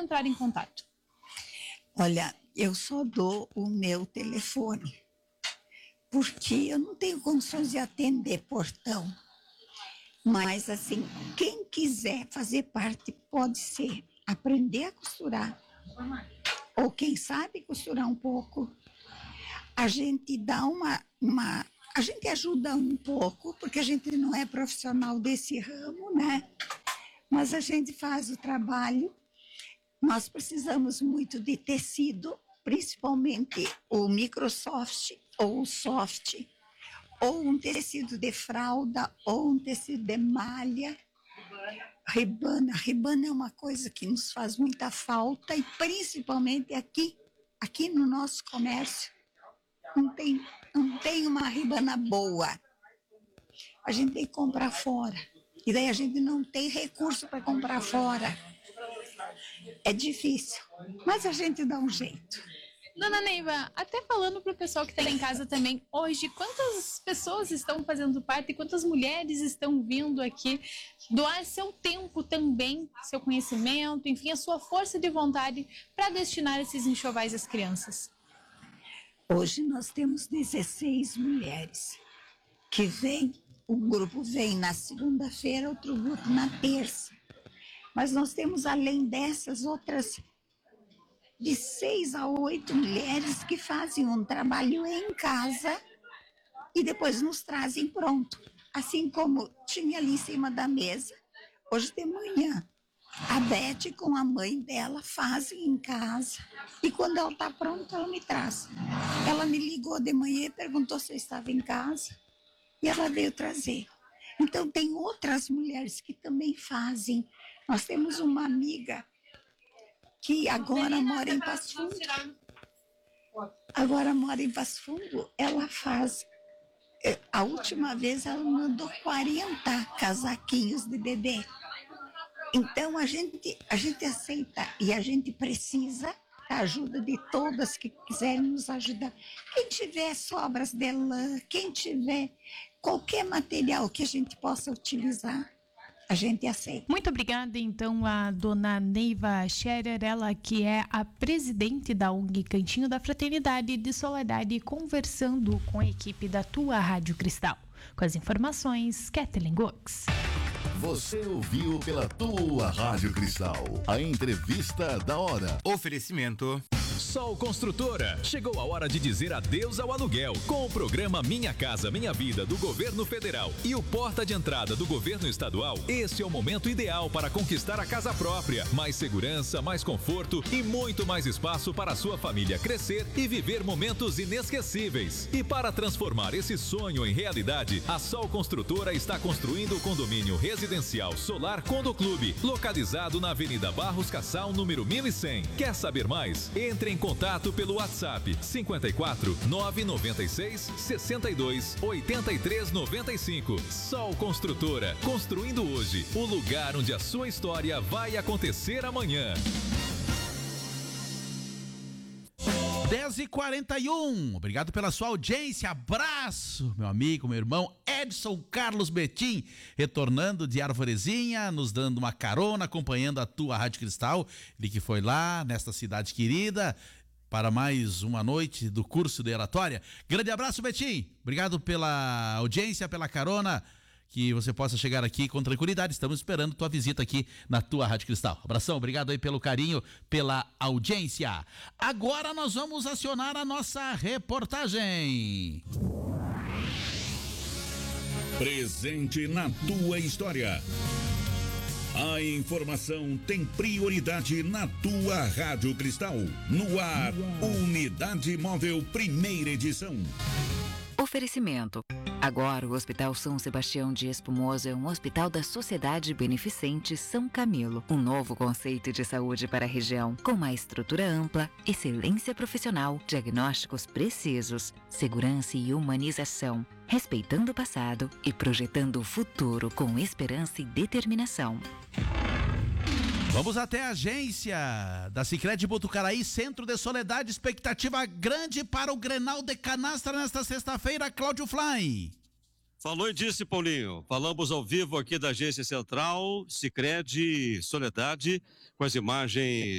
entrar em contato? Olha, eu só dou o meu telefone, porque eu não tenho condições de atender portão. Mas, assim, quem quiser fazer parte, pode ser aprender a costurar, ou quem sabe costurar um pouco. A gente dá a gente ajuda um pouco, porque a gente não é profissional desse ramo, né? Mas a gente faz o trabalho. Nós precisamos muito de tecido, principalmente o Microsoft ou o Soft, ou um tecido de fralda, ou um tecido de malha. Ribana é uma coisa que nos faz muita falta, e principalmente aqui no nosso comércio, não tem uma ribana boa. A gente tem que comprar fora, e daí a gente não tem recurso para comprar fora. É difícil, mas a gente dá um jeito. Dona Neiva, até falando para o pessoal que está em casa também, hoje, quantas pessoas estão fazendo parte, quantas mulheres estão vindo aqui doar seu tempo também, seu conhecimento, enfim, a sua força de vontade para destinar esses enxovais às crianças? Hoje nós temos 16 mulheres que vêm, um grupo vem na segunda-feira, outro grupo na terça. Mas nós temos, além dessas, outras de 6 a 8 mulheres que fazem um trabalho em casa e depois nos trazem pronto. Assim como tinha ali em cima da mesa, hoje de manhã, a Beth com a mãe dela fazem em casa, e quando ela está pronta, ela me traz. Ela me ligou de manhã e perguntou se eu estava em casa, e ela veio trazer. Então tem outras mulheres que também fazem. Nós temos uma amiga que agora mora em Passo Fundo. Ela faz. A última vez ela mandou 40 casaquinhos de bebê. Então a gente aceita, e a gente precisa da ajuda de todas que quiserem nos ajudar. Quem tiver sobras de lã, quem tiver qualquer material que a gente possa utilizar, a gente aceita. Muito obrigada, então, a dona Neiva Scherer, ela que é a presidente da ONG Cantinho da Fraternidade de Soledade, conversando com a equipe da Tua Rádio Cristal. Com as informações, Kathleen Gux. Você ouviu pela Tua Rádio Cristal a entrevista da hora. Oferecimento Sol Construtora. Chegou a hora de dizer adeus ao aluguel. Com o programa Minha Casa Minha Vida do Governo Federal e o Porta de Entrada do Governo Estadual, este é o momento ideal para conquistar a casa própria. Mais segurança, mais conforto e muito mais espaço para a sua família crescer e viver momentos inesquecíveis. E para transformar esse sonho em realidade, a Sol Construtora está construindo o condomínio residencial Solar Condo Clube, localizado na Avenida Barros Cassal, número 1100. Quer saber mais? Entre em contato pelo WhatsApp 54 996 62 83 95. Sol Construtora, construindo hoje o lugar onde a sua história vai acontecer amanhã. 10h41, obrigado pela sua audiência, abraço, meu amigo, meu irmão Edson Carlos Betim, retornando de Arvorezinha, nos dando uma carona, acompanhando a Tua Rádio Cristal, ele que foi lá, nesta cidade querida, para mais uma noite do curso de oratória. Grande abraço, Betim, obrigado pela audiência, pela carona, que você possa chegar aqui com tranquilidade. Estamos esperando tua visita aqui na Tua Rádio Cristal. Abração, obrigado aí pelo carinho, pela audiência. Agora nós vamos acionar a nossa reportagem. Presente na tua história. A informação tem prioridade na Tua Rádio Cristal. No ar, Unidade Móvel, primeira edição. Oferecimento. Agora o Hospital São Sebastião de Espumoso é um hospital da Sociedade Beneficente São Camilo. Um novo conceito de saúde para a região, com uma estrutura ampla, excelência profissional, diagnósticos precisos, segurança e humanização, respeitando o passado e projetando o futuro com esperança e determinação. Vamos até a agência da Sicredi Botucaraí, Centro de Soledade, expectativa grande para o Grenal de Canastra nesta sexta-feira, Cláudio Fly. Falou e disse, Paulinho. Falamos ao vivo aqui da Agência Central, Sicredi Soledade, com as imagens